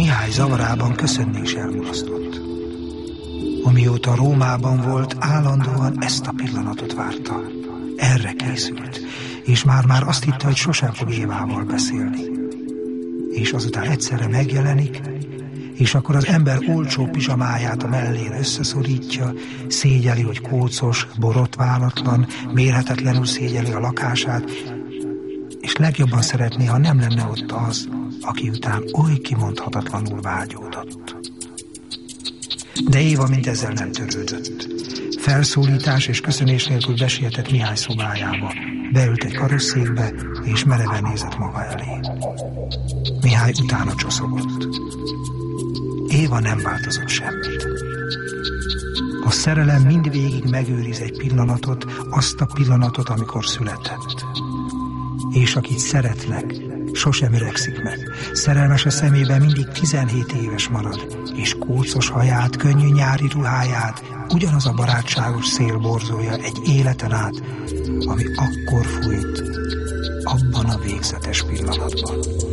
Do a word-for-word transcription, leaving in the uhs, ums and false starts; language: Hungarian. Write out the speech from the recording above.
Mihály zavarában köszönni is elmulasztott. Amióta Rómában volt, állandóan ezt a pillanatot várta. Erre készült, és már-már azt hitte, hogy sosem fog Évával beszélni. És azután egyszerre megjelenik, és akkor az ember olcsó pizsamáját a mellén összeszorítja, szégyeli, hogy kócos, borotválatlan, mérhetetlenül szégyeli a lakását, és legjobban szeretné, ha nem lenne ott az, aki után oly kimondhatatlanul vágyódott. De Éva mindezzel nem törődött. Felszólítás és köszönés nélkül besietett Mihály szobájába. Beült egy karosszékbe, és mereven nézett maga elé. Mihály utána csoszogott. Éva nem változott semmit. A szerelem mindvégig megőriz egy pillanatot, azt a pillanatot, amikor született. És akit szeretnek, sosem öregszik meg. Szerelmes a szemében mindig tizenhét éves marad, és kócos haját, könnyű nyári ruháját ugyanaz a barátságos szél borzolja egy életen át, ami akkor fújt, abban a végzetes pillanatban.